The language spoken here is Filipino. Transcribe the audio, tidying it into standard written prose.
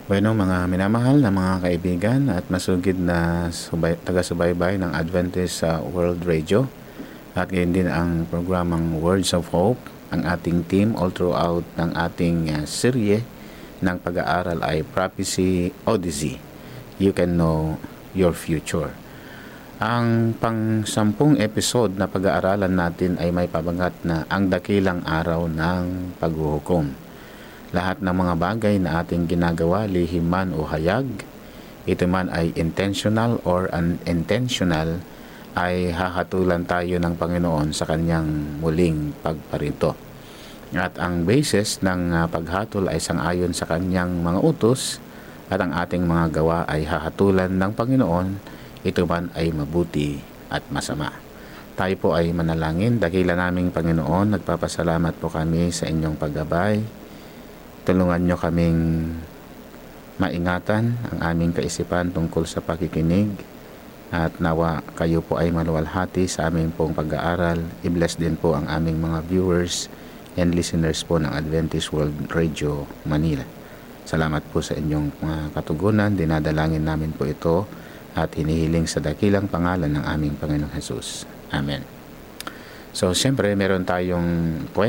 Bueno, mga minamahal na mga kaibigan at masugid na taga-subaybay ng Adventist World Radio at ngayon din ang programang Words of Hope. Ang ating team all throughout ng ating serye ng pag-aaral ay Prophecy Odyssey. You can know your future. Ang pang-10 episode na pag-aaralan natin ay may pabangat na ang dakilang araw ng paghuhukom. Lahat ng mga bagay na ating ginagawa, lihim man o hayag, ito man ay intentional or unintentional, ay hahatulan tayo ng Panginoon sa kanyang muling pagparito. At ang basis ng paghatol ay sangayon sa kanyang mga utos, at ang ating mga gawa ay hahatulan ng Panginoon, ito man ay mabuti at masama. Tayo po ay manalangin. Dakila naming Panginoon, nagpapasalamat po kami sa inyong paggabay. Tulungan nyo kaming maingatan ang aming kaisipan tungkol sa pakikinig at nawa kayo po ay maluwalhati sa aming pong pag-aaral. I-bless din po ang aming mga viewers and listeners po ng Adventist World Radio Manila. Salamat po sa inyong mga katugunan. Dinadalangin namin po ito at hinihiling sa dakilang pangalan ng aming Panginoong Jesus. Amen. So, siyempre, meron tayong